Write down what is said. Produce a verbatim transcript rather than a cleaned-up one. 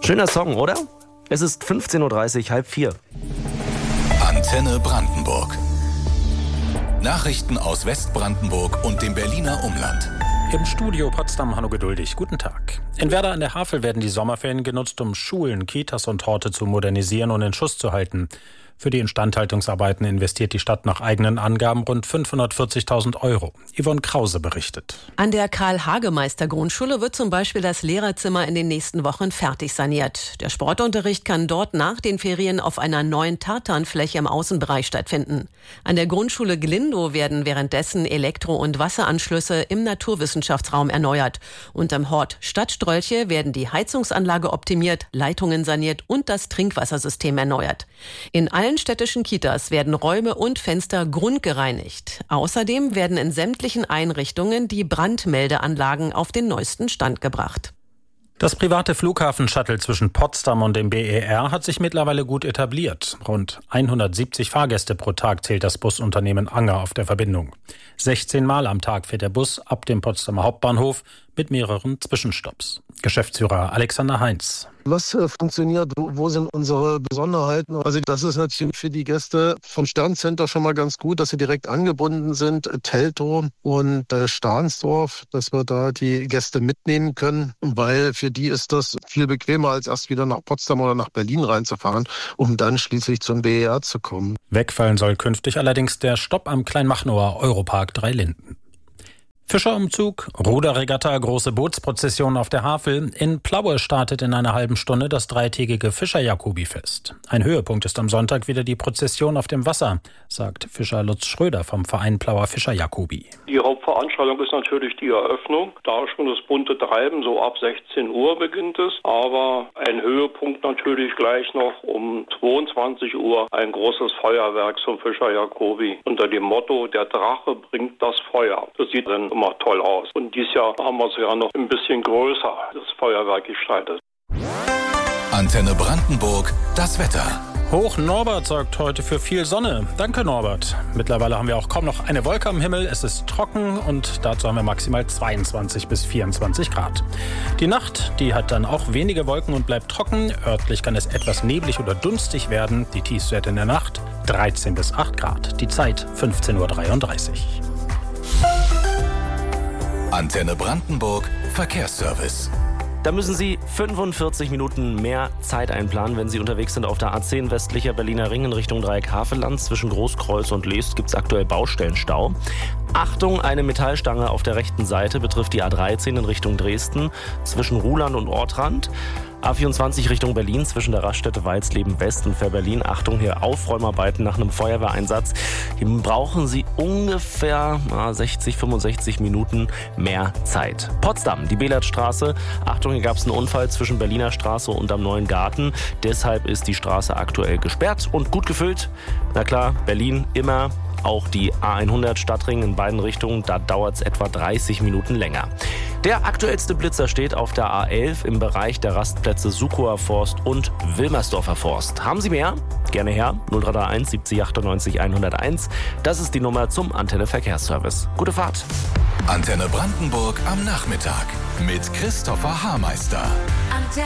Schöner Song, oder? Es ist fünfzehn Uhr dreißig, halb vier. Antenne Brandenburg. Nachrichten aus Westbrandenburg und dem Berliner Umland. Im Studio Potsdam, Hanno Geduldig. Guten Tag. In Werder an der Havel werden die Sommerferien genutzt, um Schulen, Kitas und Horte zu modernisieren und in Schuss zu halten. Für die Instandhaltungsarbeiten investiert die Stadt nach eigenen Angaben rund fünfhundertvierzigtausend Euro. Yvonne Krause berichtet. An der Karl-Hagemeister-Grundschule wird zum Beispiel das Lehrerzimmer in den nächsten Wochen fertig saniert. Der Sportunterricht kann dort nach den Ferien auf einer neuen Tartanfläche im Außenbereich stattfinden. An der Grundschule Glindow werden währenddessen Elektro- und Wasseranschlüsse im Naturwissenschaftsraum erneuert. Und am Hort Stadtstrolche werden die Heizungsanlage optimiert, Leitungen saniert und das Trinkwassersystem erneuert. In allen städtischen Kitas werden Räume und Fenster grundgereinigt. Außerdem werden in sämtlichen Einrichtungen die Brandmeldeanlagen auf den neuesten Stand gebracht. Das private Flughafen-Shuttle zwischen Potsdam und dem B E R hat sich mittlerweile gut etabliert. Rund hundertsiebzig Fahrgäste pro Tag zählt das Busunternehmen Anger auf der Verbindung. sechzehn Mal am Tag fährt der Bus ab dem Potsdamer Hauptbahnhof mit mehreren Zwischenstopps. Geschäftsführer Alexander Heinz. Was äh, funktioniert? Wo sind unsere Besonderheiten? Also das ist natürlich für die Gäste vom Sterncenter schon mal ganz gut, dass sie direkt angebunden sind. Teltow und äh, Stahnsdorf, dass wir da die Gäste mitnehmen können, weil für die ist das viel bequemer, als erst wieder nach Potsdam oder nach Berlin reinzufahren, um dann schließlich zum B E R zu kommen. Wegfallen soll künftig allerdings der Stopp am Kleinmachnower Europark Drei Linden. Fischerumzug, Ruderregatta, große Bootsprozession auf der Havel. In Plaue startet in einer halben Stunde das dreitägige Fischer-Jacobi-Fest. Ein Höhepunkt ist am Sonntag wieder die Prozession auf dem Wasser, sagt Fischer Lutz Schröder vom Verein Plauer Fischer-Jacobi. Die Hauptveranstaltung ist natürlich die Eröffnung. Da schon das bunte Treiben, so ab sechzehn Uhr beginnt es. Aber ein Höhepunkt natürlich gleich noch um zweiundzwanzig Uhr ein großes Feuerwerk zum Fischer-Jacobi unter dem Motto, der Drache bringt das Feuer. Das sieht dann immer toll aus. Und dieses Jahr haben wir es ja noch ein bisschen größer, das Feuerwerk gestaltet. Antenne Brandenburg, das Wetter. Hoch Norbert sorgt heute für viel Sonne. Danke, Norbert. Mittlerweile haben wir auch kaum noch eine Wolke am Himmel. Es ist trocken und dazu haben wir maximal zweiundzwanzig bis vierundzwanzig Grad. Die Nacht, die hat dann auch wenige Wolken und bleibt trocken. Örtlich kann es etwas neblig oder dunstig werden. Die Tiefstwerte in der Nacht dreizehn bis acht Grad. Die Zeit fünfzehn Uhr dreiunddreißig. Antenne Brandenburg Verkehrsservice. Da müssen Sie fünfundvierzig Minuten mehr Zeit einplanen, wenn Sie unterwegs sind auf der A zehn westlicher Berliner Ring in Richtung Dreieck Havelland. Zwischen Großkreuz und Leest gibt es aktuell Baustellenstau. Achtung, eine Metallstange auf der rechten Seite betrifft die A dreizehn in Richtung Dresden zwischen Ruhland und Ortrand. A vierundzwanzig Richtung Berlin zwischen der Raststätte Weilsleben West und Fährberlin. Achtung, hier Aufräumarbeiten nach einem Feuerwehreinsatz. Hier brauchen Sie ungefähr sechzig, fünfundsechzig Minuten mehr Zeit. Potsdam, die Belertstraße. Achtung, hier gab es einen Unfall zwischen Berliner Straße und am Neuen Garten. Deshalb ist die Straße aktuell gesperrt und gut gefüllt. Na klar, Berlin immer. Auch die A hundert Stadtring in beiden Richtungen, da dauert es etwa dreißig Minuten länger. Der aktuellste Blitzer steht auf der A elf im Bereich der Rastplätze Sukower Forst und Wilmersdorfer Forst. Haben Sie mehr? Gerne her. null drei drei eins siebzig achtundneunzig hunderteins. Das ist die Nummer zum Antenne Verkehrsservice. Gute Fahrt. Antenne Brandenburg am Nachmittag mit Christopher Haarmeister. Antenne.